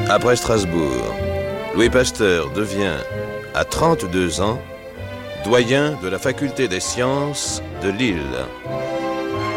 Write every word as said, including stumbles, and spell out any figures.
Après Strasbourg, Louis Pasteur devient, à trente-deux ans, doyen de la faculté des sciences de Lille.